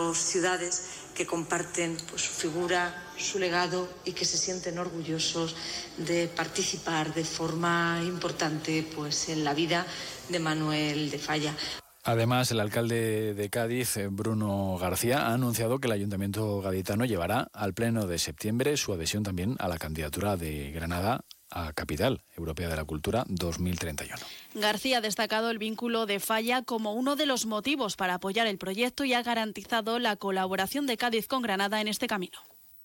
dos ciudades que comparten pues, su figura, su legado y que se sienten orgullosos de participar de forma importante pues, en la vida de Manuel de Falla. Además, el alcalde de Cádiz, Bruno García, ha anunciado que el Ayuntamiento gaditano llevará al Pleno de septiembre su adhesión también a la candidatura de Granada a Capital Europea de la Cultura 2031. García ha destacado el vínculo de Falla como uno de los motivos para apoyar el proyecto y ha garantizado la colaboración de Cádiz con Granada en este camino.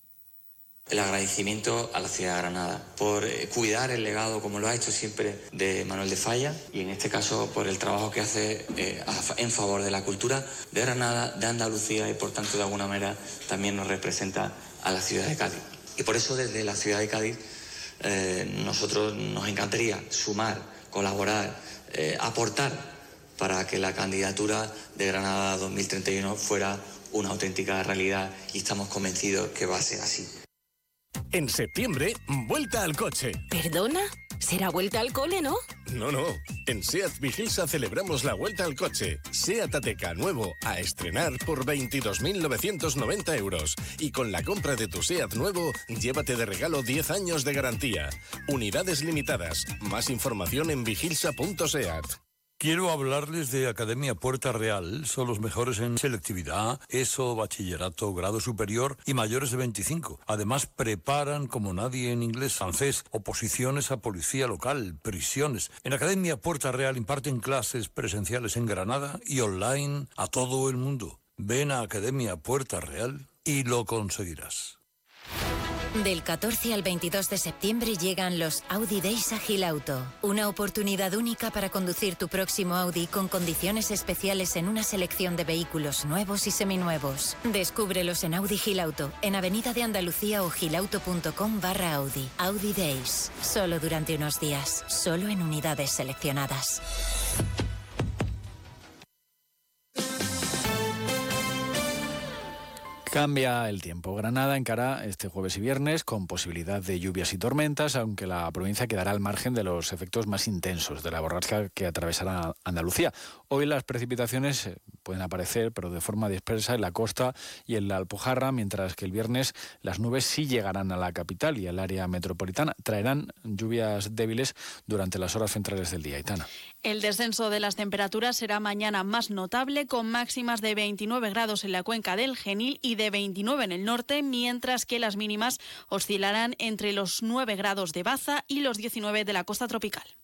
El agradecimiento a la ciudad de Granada por cuidar el legado, como lo ha hecho siempre, de Manuel de Falla, y en este caso por el trabajo que hace en favor de la cultura de Granada, de Andalucía, y por tanto de alguna manera también nos representa a la ciudad de Cádiz. Y por eso desde la ciudad de Cádiz nosotros nos encantaría sumar, colaborar, aportar para que la candidatura de Granada 2031 fuera una auténtica realidad, y estamos convencidos que va a ser así. En septiembre, vuelta al coche. ¿Perdona? ¿Será vuelta al cole, no? No. En SEAT Vigilsa celebramos la vuelta al coche. SEAT Ateca nuevo a estrenar por 22.990 euros. Y con la compra de tu SEAT nuevo, llévate de regalo 10 años de garantía. Unidades limitadas. Más información en vigilsa.seat. Quiero hablarles de Academia Puerta Real. Son los mejores en selectividad, ESO, bachillerato, grado superior y mayores de 25. Además, preparan como nadie en inglés, francés, oposiciones a policía local, prisiones. En Academia Puerta Real imparten clases presenciales en Granada y online a todo el mundo. Ven a Academia Puerta Real y lo conseguirás. Del 14 al 22 de septiembre llegan los Audi Days a Gilauto. Una oportunidad única para conducir tu próximo Audi con condiciones especiales en una selección de vehículos nuevos y seminuevos. Descúbrelos en Audi Gilauto, en Avenida de Andalucía o gilauto.com/Audi. Audi Days. Solo durante unos días. Solo en unidades seleccionadas. Cambia el tiempo. Granada encara este jueves y viernes con posibilidad de lluvias y tormentas, aunque la provincia quedará al margen de los efectos más intensos de la borrasca que atravesará Andalucía. Hoy las precipitaciones pueden aparecer, pero de forma dispersa en la costa y en la Alpujarra, mientras que el viernes las nubes sí llegarán a la capital y al área metropolitana. Traerán lluvias débiles durante las horas centrales del día. Aitana. El descenso de las temperaturas será mañana más notable, con máximas de 29 grados en la cuenca del Genil y de 29 en el norte, mientras que las mínimas oscilarán entre los 9 grados de Baza y los 19 de la costa tropical.